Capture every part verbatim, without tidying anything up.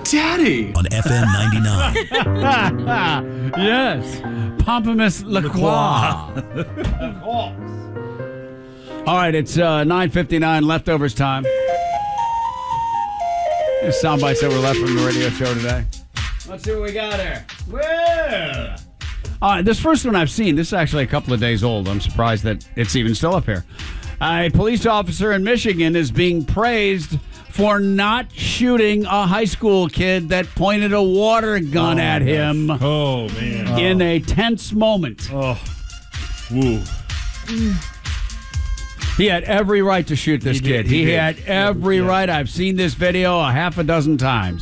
Daddy. On F M ninety-nine. Yes. Pompomus LaCroix. All right, it's uh, nine fifty-nine, leftovers time. There's sound bites that were left from the radio show today. Let's see what we got here. Well, all right, this first one I've seen, this is actually a couple of days old. I'm surprised that it's even still up here. A police officer in Michigan is being praised for not shooting a high school kid that pointed a water gun oh, at him. Gosh. Oh, man. In oh. a tense moment. Oh, woo. He had every right to shoot this he kid. Did, he he did. had every yeah. right. I've seen this video a half a dozen times.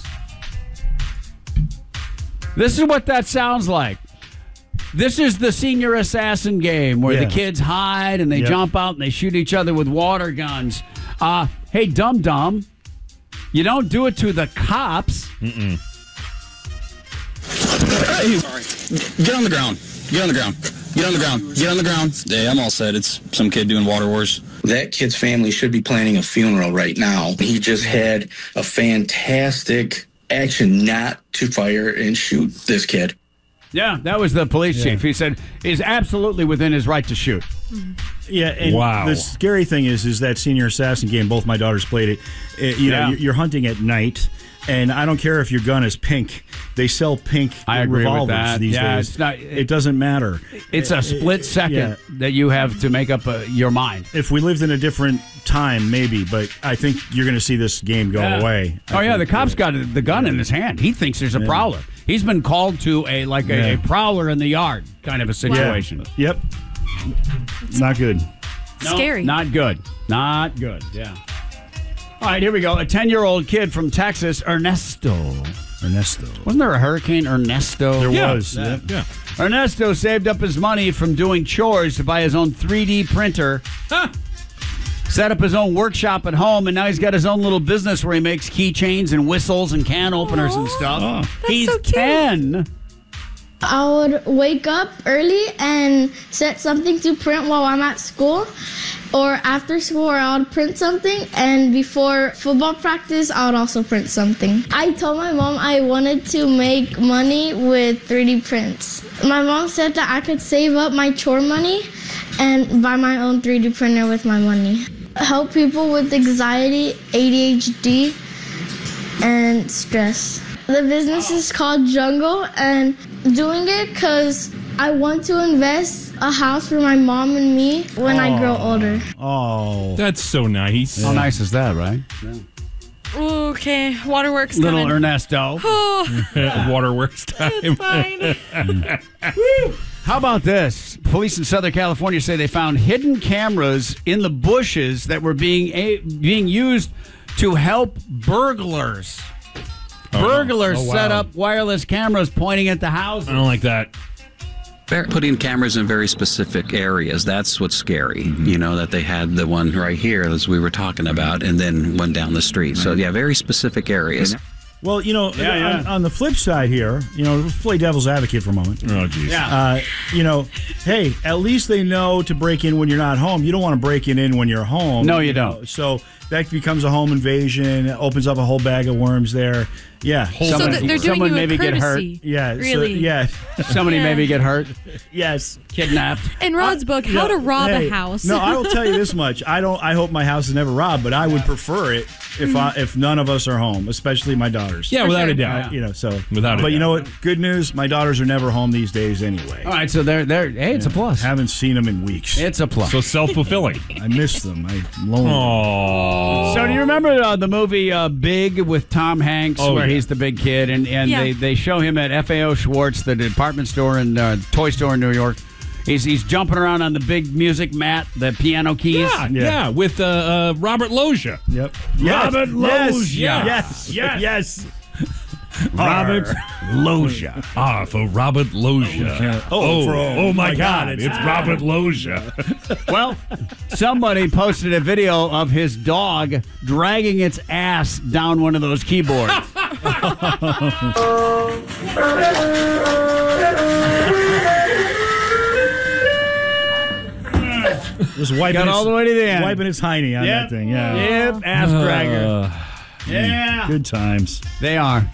This is what that sounds like. This is the senior assassin game where yeah. the kids hide and they yep. jump out and they shoot each other with water guns. Uh, hey, dum-dum, you don't do it to the cops. Mm-mm. Hey, sorry. Get on the ground. Get on the ground. Get on the ground. Get on the ground. Hey, I'm all set. It's some kid doing water wars. That kid's family should be planning a funeral right now. He just had a fantastic action not to fire and shoot this kid. Yeah, that was the police yeah. chief. He said he's absolutely within his right to shoot. Yeah, and wow. the scary thing is, is that senior assassin game. Both my daughters played it. it you yeah. know, you're hunting at night, and I don't care if your gun is pink. They sell pink I agree revolvers with that. these yeah, days. It's not, it, it doesn't matter. It's a split second yeah. that you have to make up uh, your mind. If we lived in a different time, maybe, but I think you're going to see this game go yeah. away. I oh yeah, think, the cop's uh, got the gun in his hand. He thinks there's a yeah. prowler. He's been called to a like a, Yeah. a prowler in the yard kind of a situation. Yeah. Yep. Not good. No, Scary. Not good. Not good. Yeah. All right, here we go. A ten-year-old kid from Texas, Ernesto. Ernesto. Wasn't there a hurricane, Ernesto? There Yeah. was. Yeah. Yep. Yeah. Ernesto saved up his money from doing chores to buy his own three D printer. Huh. Set up his own workshop at home, and now he's got his own little business where he makes keychains and whistles and can openers and stuff. Oh. That's He's so cute. ten. I would wake up early and set something to print while I'm at school, or after school, or I would print something, and before football practice, I would also print something. I told my mom I wanted to make money with three D prints. My mom said that I could save up my chore money and buy my own three D printer with my money. Help people with anxiety, A D H D, and stress. The business is called Jungle, and doing it because I want to invest a house for my mom and me when I grow older. Oh. That's so nice. How nice is that, right? Okay, waterworks Little coming. Ernesto. Oh, Waterworks time. it's fine. How about this? Police in Southern California say they found hidden cameras in the bushes that were being a- being used to help burglars. Burglars Oh, wow. set up wireless cameras pointing at the houses. I don't like that. They're putting cameras in very specific areas. That's what's scary. Mm-hmm. You know, that they had the one right here, as we were talking about, and then one down the street. So, yeah, very specific areas. Well, you know, Yeah, yeah. On, on the flip side here, you know, let's play devil's advocate for a moment. Oh, geez. Yeah. Uh, you know, hey, at least they know to break in when you're not home. You don't want to break it in when you're home. No, you know. don't. So that becomes a home invasion. It opens up a whole bag of worms there. Yeah. So Someone- th- they're doing someone you a maybe get hurt. courtesy. Yeah. Really? So, yeah. Somebody Yeah. maybe get hurt, Yes. kidnapped. In Rod's book, How to Rob Hey, a House. No, I will tell you this much. I don't. I hope my house is never robbed, but I would prefer it if I, if none of us are home, especially my daughters. Yeah, without sure. a doubt. Uh, you know. So Without a But you doubt. know what? Good news. My daughters are never home these days anyway. All right, so they're, they're, hey, it's a plus. Haven't seen them in weeks. It's a plus. So self-fulfilling. I miss them. I'm lonely. Oh. So do you remember uh, the movie uh, Big with Tom Hanks, Oh, where yeah. he's the big kid, and, and Yeah. they, they show him at F A O Schwartz, the department store and uh, toy store in New York. He's he's jumping around on the big music mat, the piano keys. Yeah, yeah, with uh, uh, Robert Loggia. Yep. Robert yes. Loggia. Yes. Yes. Yes. Robert Loggia. Ah, for Robert Loggia. Oh, oh, for- oh my my God, God, it's, it's- Robert Loggia. Well, somebody posted a video of his dog dragging its ass down one of those keyboards. Was wiping Got his, all the way to the end. wiping his hiney on Yep. that thing. Yeah. Yep, ass dragger. Yeah. Good times. They are.